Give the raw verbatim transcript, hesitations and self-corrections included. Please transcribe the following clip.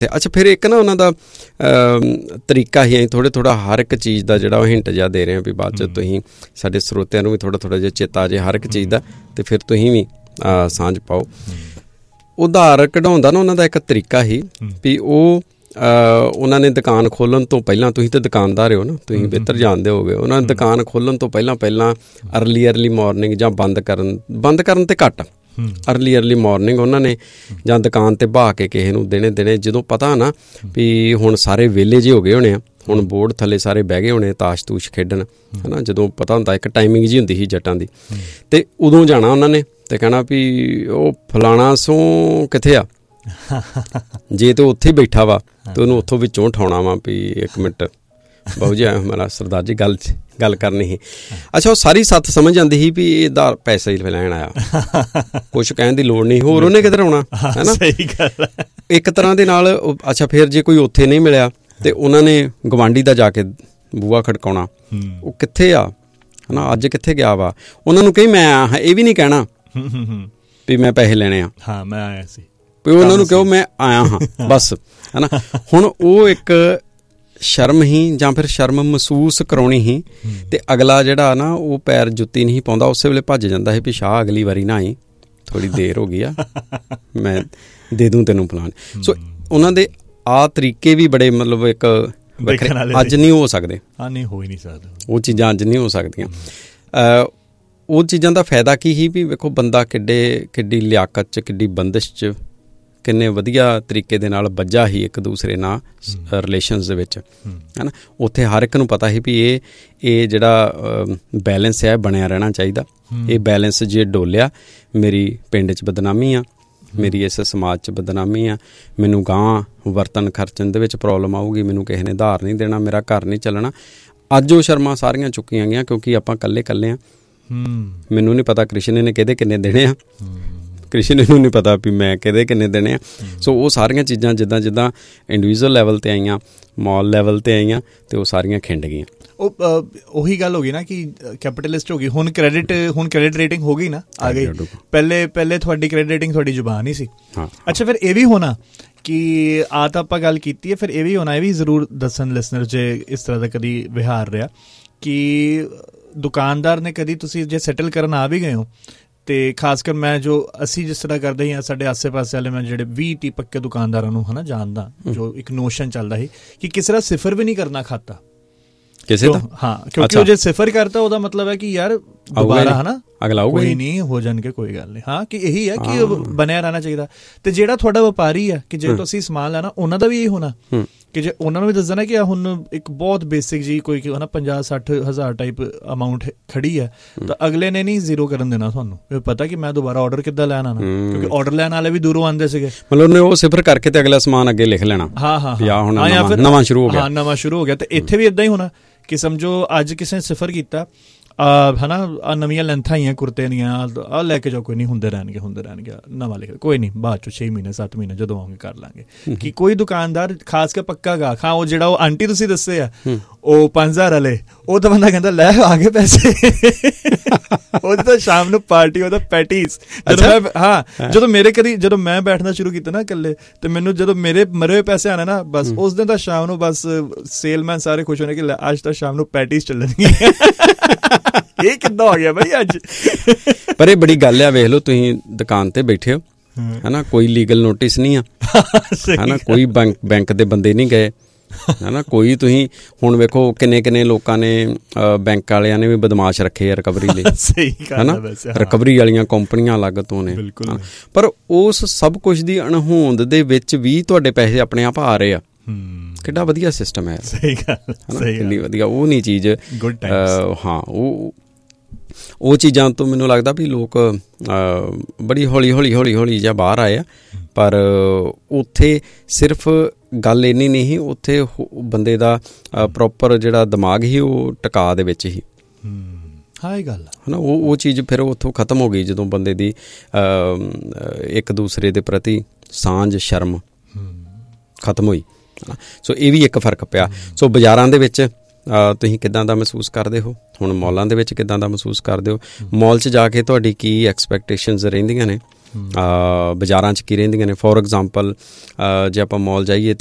ਤੇ ਅੱਛਾ, ਫਿਰ ਇੱਕ ਨਾ ਉਹਨਾਂ ਦਾ ਤਰੀਕਾ ਹੀ ਥੋੜ੍ਹਾ ਥੋੜ੍ਹਾ ਹਰ ਇੱਕ ਚੀਜ਼ ਦਾ ਜਿਹੜਾ ਉਹ ਹਿੰਟ ਜਿਹਾ ਦੇ ਰਹੇ ਆ ਵੀ ਬਾਅਦ 'ਚ ਤੁਸੀਂ ਸਾਡੇ ਸਰੋਤਿਆਂ ਨੂੰ ਵੀ ਥੋੜ੍ਹਾ ਥੋੜ੍ਹਾ ਜਿਹਾ ਚੇਤਾ ਜੇ ਹਰ ਇੱਕ ਚੀਜ਼ ਦਾ, ਅਤੇ ਫਿਰ ਤੁਸੀਂ ਵੀ ਸਾਂਝ ਪਾਓ। ਉਧਾਰ ਕਢਾਉਣ ਦਾ ਨਾ ਉਹਨਾਂ ਦਾ ਇੱਕ ਤਰੀਕਾ ਹੀ ਵੀ ਉਹ ਉਹਨਾਂ ਨੇ ਦੁਕਾਨ ਖੋਲ੍ਹਣ ਤੋਂ ਪਹਿਲਾਂ, ਤੁਸੀਂ ਤਾਂ ਦੁਕਾਨਦਾਰ ਹੋ ਨਾ, ਤੁਸੀਂ ਬਿਹਤਰ ਜਾਣਦੇ ਹੋਗੇ, ਉਹਨਾਂ ਨੇ ਦੁਕਾਨ ਖੋਲ੍ਹਣ ਤੋਂ ਪਹਿਲਾਂ ਪਹਿਲਾਂ ਅਰਲੀ ਅਰਲੀ ਮੋਰਨਿੰਗ ਜਾਂ ਬੰਦ ਕਰਨ ਬੰਦ ਕਰਨ ਤੇ ਘੱਟ ਅਰਲੀ ਅਰਲੀ ਮੋਰਨਿੰਗ ਉਹਨਾਂ ਨੇ ਜਾਂ ਦੁਕਾਨ 'ਤੇ ਬਹਾ ਕੇ ਕਿਸੇ ਨੂੰ ਦਿਨੇ ਦਿਨੇ, ਜਦੋਂ ਪਤਾ ਨਾ ਵੀ ਹੁਣ ਸਾਰੇ ਵਿਹਲੇ ਜਿਹੇ ਹੋ ਗਏ ਹੋਣੇ ਆ, ਹੁਣ ਬੋਰਡ ਥੱਲੇ ਸਾਰੇ ਬਹਿ ਗਏ ਹੋਣੇ ਤਾਸ਼ ਤੂਸ਼ ਖੇਡਣ, ਹੈ ਨਾ, ਜਦੋਂ ਪਤਾ ਹੁੰਦਾ ਇੱਕ ਟਾਈਮਿੰਗ ਜਿਹੀ ਹੁੰਦੀ ਸੀ ਜੱਟਾਂ ਦੀ, ਅਤੇ ਉਦੋਂ ਜਾਣਾ ਉਹਨਾਂ ਨੇ ਅਤੇ ਕਹਿਣਾ ਵੀ ਉਹ ਫਲਾਣਾ ਸੋ ਕਿੱਥੇ ਆ, ਜੇ ਤਾਂ ਉੱਥੇ ਬੈਠਾ ਵਾ ਤਾਂ ਉਹਨੂੰ ਉੱਥੋਂ ਵਿੱਚੋਂ ਉਠਾਉਣਾ ਵਾ ਵੀ ਇੱਕ ਮਿੰਟ ਬਾਊ ਜੀ ਮੇਰਾ ਸਰਦਾਰ ਜੀ ਗੱਲ ਗੱਲ ਕਰਨੀ ਸੀ। ਅੱਛਾ, ਉਹ ਸਾਰੀ ਸੱਤ ਸਮਝ ਜਾਂਦੀ ਸੀ ਵੀ ਇਹ ਦਾ ਪੈਸਾ ਹੀ ਲੈਣ ਆਇਆ, ਕੁਛ ਕਹਿਣ ਦੀ ਲੋੜ ਨਹੀਂ, ਹੋਰ ਉਹਨੇ ਕਿੱਧਰ ਆਉਣਾ, ਹੈ ਨਾ। ਸਹੀ ਗੱਲ ਹੈ ਇੱਕ ਤਰ੍ਹਾਂ ਦੇ ਨਾਲ। ਅੱਛਾ, ਫਿਰ ਜੇ ਕੋਈ ਉੱਥੇ ਨਹੀਂ ਮਿਲਿਆ ਅਤੇ ਉਹਨਾਂ ਨੇ ਗੁਆਂਢੀ ਦਾ ਜਾ ਕੇ ਬੂਹਾ ਖੜਕਾਉਣਾ, ਉਹ ਕਿੱਥੇ ਆ, ਹੈ ਨਾ, ਅੱਜ ਕਿੱਥੇ ਗਿਆ ਵਾ, ਉਹਨਾਂ ਨੂੰ ਕਹੀ ਮੈਂ ਆਇਆ ਹਾਂ, ਇਹ ਵੀ ਨਹੀਂ ਕਹਿਣਾ ਵੀ ਮੈਂ ਪੈਸੇ ਲੈਣੇ ਆ, ਹਾਂ ਮੈਂ ਆਇਆ ਸੀ, ਵੀ ਉਹਨਾਂ ਨੂੰ ਕਹੋ ਮੈਂ ਆਇਆ ਹਾਂ ਬਸ, ਹੈ ਨਾ। ਹੁਣ ਉਹ ਇੱਕ ਸ਼ਰਮ ਹੀ ਜਾਂ ਫਿਰ ਸ਼ਰਮ ਮਹਿਸੂਸ ਕਰਾਉਣੀ ਹੀ, ਅਤੇ ਅਗਲਾ ਜਿਹੜਾ ਨਾ ਉਹ ਪੈਰ ਜੁੱਤੀ ਨਹੀਂ ਪਾਉਂਦਾ, ਉਸੇ ਵੇਲੇ ਭੱਜ ਜਾਂਦਾ ਹੈ ਵੀ ਸ਼ਾਹ ਅਗਲੀ ਵਾਰੀ ਨਾ ਆਈ, ਥੋੜ੍ਹੀ ਦੇਰ ਹੋ ਗਈ ਆ, ਮੈਂ ਦੇ ਦੂੰ ਤੈਨੂੰ ਪਲਾਨ। ਸੋ ਉਹਨਾਂ ਦੇ ਆਹ ਤਰੀਕੇ ਵੀ ਬੜੇ ਮਤਲਬ ਇੱਕ ਅੱਜ ਨਹੀਂ ਹੋ ਸਕਦੇ, ਨਹੀਂ ਹੋ ਹੀ ਨਹੀਂ ਸਕਦਾ, ਉਹ ਚੀਜ਼ਾਂ ਅੱਜ ਨਹੀਂ ਹੋ ਸਕਦੀਆਂ। ਉਹ ਚੀਜ਼ਾਂ ਦਾ ਫਾਇਦਾ ਕੀ ਸੀ ਵੀ ਵੇਖੋ ਬੰਦਾ ਕਿੱਡੇ ਕਿੱਡੀ ਲਿਆਕਤ 'ਚ, ਕਿੱਡੀ ਬੰਦਿਸ਼ 'ਚ, ਕਿੰਨੇ ਵਧੀਆ ਤਰੀਕੇ ਦੇ ਨਾਲ ਬੱਝਾ ਹੀ ਇੱਕ ਦੂਸਰੇ ਨਾਲ ਰਿਲੇਸ਼ਨਸ ਦੇ ਵਿੱਚ, ਹੈ ਨਾ। ਉੱਥੇ ਹਰ ਇੱਕ ਨੂੰ ਪਤਾ ਸੀ ਵੀ ਇਹ ਇਹ ਜਿਹੜਾ ਬੈਲੈਂਸ ਹੈ ਬਣਿਆ ਰਹਿਣਾ ਚਾਹੀਦਾ, ਇਹ ਬੈਲੈਂਸ ਜੇ ਡੋਲਿਆ ਮੇਰੀ ਪਿੰਡ 'ਚ ਬਦਨਾਮੀ ਆ, ਮੇਰੀ ਇਸ ਸਮਾਜ 'ਚ ਬਦਨਾਮੀ ਆ, ਮੈਨੂੰ ਗਾਂਹ ਵਰਤਨ ਖਰਚਣ ਦੇ ਵਿੱਚ ਪ੍ਰੋਬਲਮ ਆਊਗੀ, ਮੈਨੂੰ ਕਿਸੇ ਨੇ ਉਧਾਰ ਨਹੀਂ ਦੇਣਾ, ਮੇਰਾ ਘਰ ਨਹੀਂ ਚੱਲਣਾ। ਅੱਜ ਉਹ ਸ਼ਰਮਾਂ ਸਾਰੀਆਂ ਚੁੱਕੀਆਂ ਗਈਆਂ ਕਿਉਂਕਿ ਆਪਾਂ ਇਕੱਲੇ ਇਕੱਲੇ ਹਾਂ। ਮੈਨੂੰ ਨਹੀਂ ਪਤਾ ਕ੍ਰਿਸ਼ਨ ਨੇ ਕਿਹਦੇ ਕਿੰਨੇ ਦੇਣੇ ਆ, ਕ੍ਰਿਸ਼ਨ ਨੂੰ ਨਹੀਂ ਪਤਾ ਵੀ ਮੈਂ ਕਿਹਦੇ ਕਿੰਨੇ ਦੇਣੇ ਆ। ਸੋ ਉਹ ਸਾਰੀਆਂ ਚੀਜ਼ਾਂ ਜਿੱਦਾਂ ਜਿੱਦਾਂ ਇੰਡੀਵਿਜੂਅਲ ਲੈਵਲ 'ਤੇ ਆਈਆਂ, ਮਾਲ ਲੈਵਲ 'ਤੇ ਆਈਆਂ, ਅਤੇ ਉਹ ਸਾਰੀਆਂ ਖਿੰਡ ਗਈਆਂ। ਉਹ ਉਹੀ ਗੱਲ ਹੋ ਗਈ ਨਾ ਕਿ ਕੈਪੀਟਲਿਸਟ ਹੋ ਗਈ, ਹੁਣ ਕ੍ਰੈਡਿਟ ਹੁਣ ਕ੍ਰੈਡਿਟ ਰੇਟਿੰਗ ਹੋ ਗਈ ਨਾ, ਆ ਗਈ। ਪਹਿਲੇ ਪਹਿਲੇ ਤੁਹਾਡੀ ਕ੍ਰੈਡਿਟ ਰੇਟਿੰਗ ਤੁਹਾਡੀ ਜ਼ੁਬਾਨ ਹੀ ਸੀ। ਅੱਛਾ, ਫਿਰ ਇਹ ਵੀ ਹੋਣਾ ਕਿ ਆ ਤਾਂ ਆਪਾਂ ਗੱਲ ਕੀਤੀ ਹੈ, ਫਿਰ ਇਹ ਵੀ ਹੋਣਾ, ਇਹ ਵੀ ਜ਼ਰੂਰ ਦੱਸਣ ਲਿਸਨਰ ਜੇ ਇਸ ਤਰ੍ਹਾਂ ਦਾ ਕਦੀ ਵਿਹਾਰ ਰਿਹਾ ਕਿ ਦੁਕਾਨਦਾਰ ਨੇ ਕਦੀ ਤੁਸੀਂ ਜੇ ਸੈਟਲ ਕਰਨ ਆ ਵੀ ਗਏ ਹੋ, ਅਤੇ ਖਾਸ ਕਰ ਮੈਂ ਜੋ ਅਸੀਂ ਜਿਸ ਤਰ੍ਹਾਂ ਕਰਦੇ ਹੀ ਹਾਂ, ਸਾਡੇ ਆਸੇ ਪਾਸੇ ਵਾਲੇ ਮੈਂ ਜਿਹੜੇ ਵੀਹ ਤੀਹ ਪੱਕੇ ਦੁਕਾਨਦਾਰਾਂ ਨੂੰ ਹੈ ਨਾ ਜਾਣਦਾ, ਜੋ ਇੱਕ ਨੋਸ਼ਨ ਚੱਲਦਾ ਸੀ ਕਿ ਕਿਸੇ ਦਾ ਸਿਫਰ ਵੀ ਨਹੀਂ ਕਰਨਾ ਖਾਤਾ ਕਿਸੇ ਦਾ, ਹਾਂ, ਕਿਉਂਕਿ ਉਹ ਜੇ ਸਿਫਰ ਕਰਤਾ ਉਹਦਾ ਮਤਲਬ ਹੈ ਕਿ ਯਾਰ ਦੁਬਾਰਾ ਹੈ ਨਾ ਅਗਲਾ ਕੋਈ ਨਹੀਂ ਹੋ ਜਾਣਗੇ, ਕੋਈ ਗੱਲ ਨਹੀਂ, ਹਾਂ, ਕਿ ਇਹੀ ਹੈ ਕਿ ਬਣਿਆ ਰਹਿਣਾ ਚਾਹੀਦਾ। ਅਤੇ ਜਿਹੜਾ ਤੁਹਾਡਾ ਵਪਾਰੀ ਹੈ ਕਿ ਜੇ ਤੁਸੀਂ ਸਮਾਨ ਲੈਣਾ, ਉਹਨਾਂ ਦਾ ਵੀ ਇਹ ਹੋਣਾ ਕਿ ਜੇ ਉਹਨਾਂ ਨੂੰ ਵੀ ਦੱਸ ਦੇਣਾ ਕਿ ਹੁਣ ਇੱਕ ਬਹੁਤ ਬੇਸਿਕ ਜੀ ਕੋਈ ਹੈ ਨਾ ਪੰਜਾਹ ਸੱਠ ਹਜ਼ਾਰ ਟਾਈਪ ਅਮਾਊਂਟ ਖੜੀ ਹੈ, ਤਾਂ ਅਗਲੇ ਨੇ ਨਹੀਂ ਜ਼ੀਰੋ ਕਰਨ ਦੇਣਾ ਤੁਹਾਨੂੰ, ਪਤਾ ਕਿ ਮੈਂ ਦੁਬਾਰਾ ਔਡਰ ਕਿੱਦਾਂ ਲੈਣ ਆਉਣਾ, ਕਿਉਂਕਿ ਔਡਰ ਲੈਣ ਵਾਲੇ ਵੀ ਦੂਰੋਂ ਆਉਂਦੇ ਸੀਗੇ, ਮਤਲਬ ਉਹਨੇ ਉਹ ਸਿਫਰ ਕਰਕੇ ਤੇ ਅਗਲਾ ਸਮਾਨ ਅੱਗੇ ਲਿਖ ਲੈਣਾ। ਹਾਂ ਹਾਂ ਹਾਂ, ਜਾਂ ਫਿਰ ਨਵਾਂ ਸ਼ੁਰੂ ਹੋ ਗਿਆ, ਹਾਂ ਨਵਾਂ ਸ਼ੁਰੂ ਹੋ ਗਿਆ। ਅਤੇ ਇੱਥੇ ਵੀ ਇੱਦਾਂ ਹੀ ਹੋਣਾ ਕਿ ਸਮਝੋ ਅੱਜ ਕਿਸੇ ਨੇ ਸਿਫਰ ਕੀਤਾ, ਹੈ ਨਾ, ਆਹ ਨਵੀਆਂ ਲੈਂਥਾਂ ਆਈਆਂ ਕੁੜਤੇ ਦੀਆਂ, ਆਹ ਲੈ ਕੇ ਜਾਓ, ਕੋਈ ਨਹੀਂ ਹੁੰਦੇ ਰਹਿਣਗੇ ਹੁੰਦੇ ਰਹਿਣਗੇ ਨਵਾਂ ਲਿਖ, ਕੋਈ ਨਹੀਂ ਬਾਅਦ ਚੋਂ ਛੇ ਮਹੀਨੇ ਸੱਤ ਮਹੀਨੇ ਜਦੋਂ ਆਉਂਗੇ ਕਰ ਲਾਂਗੇ। ਕਿ ਕੋਈ ਦੁਕਾਨਦਾਰ ਖਾਸ ਕੇ ਪੱਕਾ ਗਾ ਖਾਂ, ਉਹ ਜਿਹੜਾ ਉਹ ਆਂਟੀ ਤੁਸੀਂ ਦੱਸੇ ਆ ਉਹ ਪੰਜ ਹਜ਼ਾਰ ਵਾਲੇ, ਉਹ ਤਾਂ ਬੰਦਾ ਕਹਿੰਦਾ ਲੈ ਆ ਗਏ ਪੈਸੇ, ਉਹਦੀ ਤਾਂ ਸ਼ਾਮ ਨੂੰ ਪਾਰਟੀ, ਉਹਦਾ ਪੈਟੀਸ। ਜਦੋਂ ਮੈਂ ਹਾਂ ਜਦੋਂ ਮੇਰੇ ਕਦੀ ਜਦੋਂ ਮੈਂ ਬੈਠਣਾ ਸ਼ੁਰੂ ਕੀਤਾ ਨਾ ਇਕੱਲੇ, ਅਤੇ ਮੈਨੂੰ ਜਦੋਂ ਮੇਰੇ ਮਰੇ ਹੋਏ ਪੈਸੇ ਆਉਣੇ ਨਾ, ਬਸ ਉਸ ਦਿਨ ਤਾਂ ਸ਼ਾਮ ਨੂੰ ਬਸ ਸੇਲਮੈਨ ਸਾਰੇ ਖੁਸ਼ ਹੋਣੇ ਕਿ ਲੈ ਅੱਜ ਤਾਂ ਸ਼ਾਮ ਨੂੰ ਪੈਟੀਸ ਚੱਲਣਗੀਆਂ। ਇਹ ਕਿੱਦਾਂ ਹੋ ਗਿਆ ਬਈ ਅੱਜ? ਪਰ ਇਹ ਬੜੀ ਗੱਲ ਆ, ਵੇਖ ਲਓ ਤੁਸੀਂ ਦੁਕਾਨ ਤੇ ਬੈਠੇ ਹੋ, ਹੈ ਨਾ, ਕੋਈ ਲੀਗਲ ਨੋਟਿਸ ਨਹੀਂ ਆ, ਹੈ ਨਾ, ਕੋਈ ਬੈਂਕ ਬੈਂਕ ਦੇ ਬੰਦੇ ਨਹੀਂ ਗਏ, ਹੈ ਨਾ, ਕੋਈ ਤੁਸੀਂ ਹੁਣ ਵੇਖੋ ਕਿੰਨੇ ਕਿੰਨੇ ਲੋਕਾਂ ਨੇ ਬੈਂਕ ਵਾਲਿਆਂ ਨੇ ਵੀ ਬਦਮਾਸ਼ ਰੱਖੇ ਆ ਰਿਕਵਰੀ ਲਈ, ਹੈ ਨਾ, ਰਿਕਵਰੀ ਵਾਲੀਆਂ ਕੰਪਨੀਆਂ ਅਲੱਗ ਤੋਂ ਨੇ। ਪਰ ਉਸ ਸਭ ਕੁਛ ਦੀ ਅਣਹੋਂਦ ਦੇ ਵਿੱਚ ਵੀ ਤੁਹਾਡੇ ਪੈਸੇ ਆਪਣੇ ਆਪ ਆ ਰਹੇ ਆ। ਕਿੱਡਾ ਵਧੀਆ ਸਿਸਟਮ ਹੈ, ਸਹੀ ਗੱਲ, ਕਿੰਨੀ ਵਧੀਆ। ਉਹ ਨਹੀਂ ਚੀਜ਼, ਹਾਂ, ਉਹ ਉਹ ਚੀਜ਼ਾਂ ਤੋਂ ਮੈਨੂੰ ਲੱਗਦਾ ਵੀ ਲੋਕ ਬੜੀ ਹੌਲੀ ਹੌਲੀ ਹੌਲੀ ਹੌਲੀ ਜਿਹਾ ਬਾਹਰ ਆਏ ਆ। ਪਰ ਉੱਥੇ ਸਿਰਫ ਗੱਲ ਇੰਨੀ ਨਹੀਂ ਸੀ, ਉੱਥੇ ਬੰਦੇ ਦਾ ਪ੍ਰੋਪਰ ਜਿਹੜਾ ਦਿਮਾਗ ਸੀ ਉਹ ਟਿਕਾ ਦੇ ਵਿੱਚ ਹੀ। ਹਾਂ, ਇਹ ਗੱਲ ਹੈ ਨਾ, ਉਹ ਉਹ ਚੀਜ਼ ਫਿਰ ਉੱਥੋਂ ਖਤਮ ਹੋ ਗਈ ਜਦੋਂ ਬੰਦੇ ਦੀ ਇੱਕ ਦੂਸਰੇ ਦੇ ਪ੍ਰਤੀ ਸਾਂਝ ਸ਼ਰਮ ਖਤਮ ਹੋਈ। ਸੋ ਇਹ ਵੀ ਇੱਕ ਫਰਕ ਪਿਆ। ਸੋ ਬਾਜ਼ਾਰਾਂ ਦੇ ਵਿੱਚ ਤੁਸੀਂ ਕਿੱਦਾਂ ਦਾ ਮਹਿਸੂਸ ਕਰਦੇ ਹੋ, ਹੁਣ ਮੌਲਾਂ ਦੇ ਵਿੱਚ ਕਿੱਦਾਂ ਦਾ ਮਹਿਸੂਸ ਕਰਦੇ ਹੋ, ਮੌਲ 'ਚ ਜਾ ਕੇ ਤੁਹਾਡੀ ਕੀ ਐਕਸਪੈਕਟੇਸ਼ਨਸ ਰਹਿੰਦੀਆਂ ਨੇ, ਬਾਜ਼ਾਰਾਂ 'ਚ ਕੀ ਰਹਿੰਦੀਆਂ ਨੇ। ਫੋਰ ਐਗਜ਼ਾਮਪਲ ਜੇ ਆਪਾਂ ਮੌਲ ਜਾਈਏ